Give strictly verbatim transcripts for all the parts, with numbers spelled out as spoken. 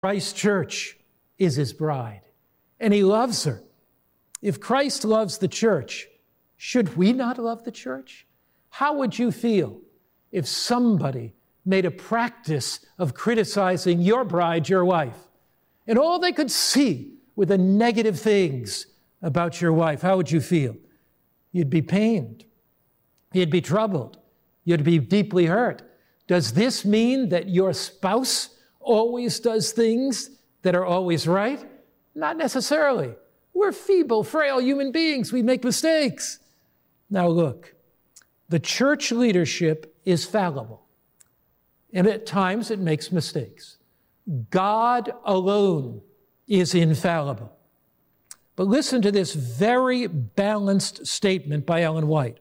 Christ's church is his bride, and he loves her. If Christ loves the church, should we not love the church? How would you feel if somebody made a practice of criticizing your bride, your wife, and all they could see were the negative things about your wife? How would you feel? You'd be pained. You'd be troubled. You'd be deeply hurt. Does this mean that your spouse always does things that are always right? Not necessarily. We're feeble, frail human beings. We make mistakes. Now look, the church leadership is fallible, and at times it makes mistakes. God alone is infallible. But listen to this very balanced statement by Ellen White.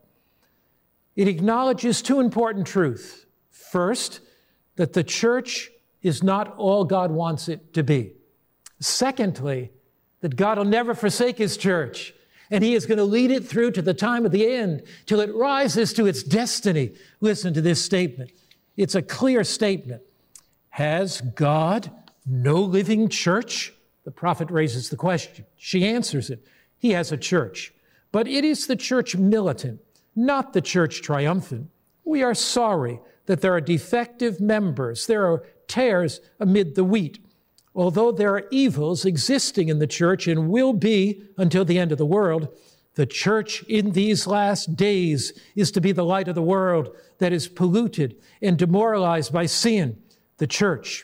It acknowledges two important truths. First, that the church is not all God wants it to be. Secondly, that God will never forsake his church, and he is going to lead it through to the time of the end, till it rises to its destiny. Listen to this statement. It's a clear statement. Has God no living church? The prophet raises the question. She answers it. He has a church, but it is the church militant, not the church triumphant. We are sorry that there are defective members. There are tares amid the wheat. Although there are evils existing in the church and will be until the end of the world, the church in these last days is to be the light of the world that is polluted and demoralized by sin. The church,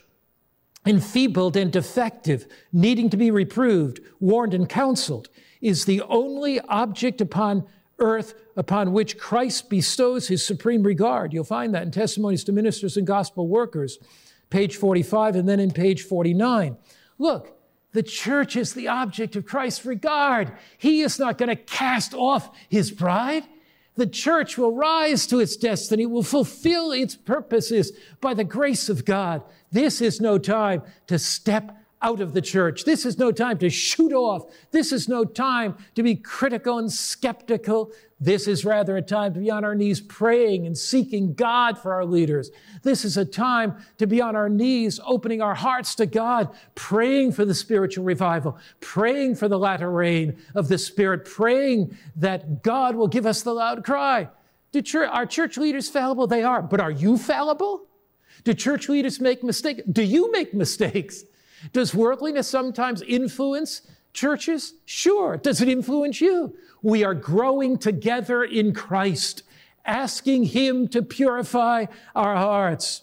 enfeebled and defective, needing to be reproved, warned, and counseled, is the only object upon earth upon which Christ bestows his supreme regard. You'll find that in Testimonies to Ministers and Gospel Workers, page forty-five, and then in page forty-nine. Look, the church is the object of Christ's regard. He is not going to cast off his bride. The church will rise to its destiny, will fulfill its purposes by the grace of God. This is no time to step out of the church. This is no time to shoot off. This is no time to be critical and skeptical. This is rather a time to be on our knees praying and seeking God for our leaders. This is a time to be on our knees, opening our hearts to God, praying for the spiritual revival, praying for the latter rain of the Spirit, praying that God will give us the loud cry. Do church, are church leaders fallible? They are. But are you fallible? Do church leaders make mistakes? Do you make mistakes? Does worldliness sometimes influence churches? Sure. Does it influence you? We are growing together in Christ, asking him to purify our hearts.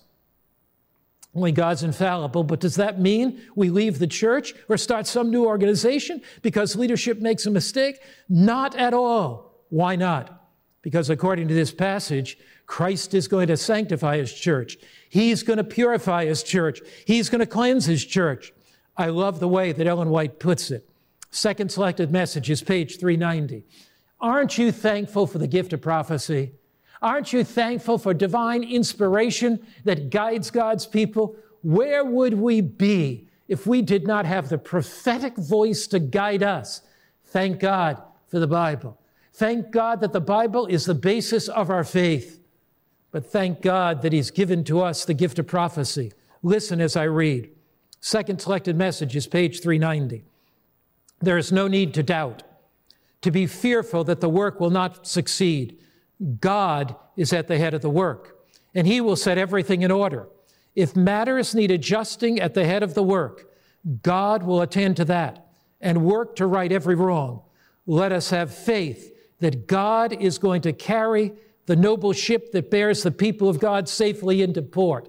Only God's infallible, but does that mean we leave the church or start some new organization because leadership makes a mistake? Not at all. Why not? Because according to this passage, Christ is going to sanctify his church. He's going to purify his church. He's going to cleanse his church. I love the way that Ellen White puts it. Second selected message is page three ninety. Aren't you thankful for the gift of prophecy? Aren't you thankful for divine inspiration that guides God's people? Where would we be if we did not have the prophetic voice to guide us? Thank God for the Bible. Thank God that the Bible is the basis of our faith. But thank God that he's given to us the gift of prophecy. Listen as I read. Second selected message is page three ninety. There is no need to doubt, to be fearful that the work will not succeed. God is at the head of the work, and he will set everything in order. If matters need adjusting at the head of the work, God will attend to that and work to right every wrong. Let us have faith that God is going to carry the noble ship that bears the people of God safely into port.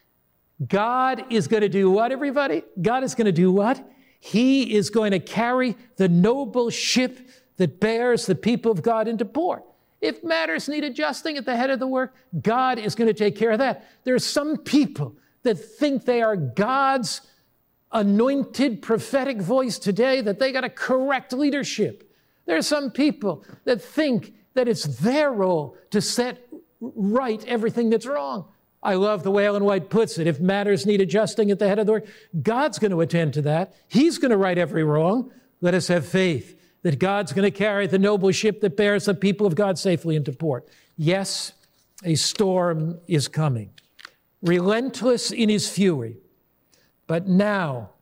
God is going to do what, everybody? God is going to do what? He is going to carry the noble ship that bears the people of God into port. If matters need adjusting at the head of the work, God is going to take care of that. There are some people that think they are God's anointed prophetic voice today, that they got to correct leadership. There are some people that think that it's their role to set right everything that's wrong. I love the way Ellen White puts it. If matters need adjusting at the head of the work, God's going to attend to that. He's going to right every wrong. Let us have faith that God's going to carry the noble ship that bears the people of God safely into port. Yes, a storm is coming. Relentless in his fury, But now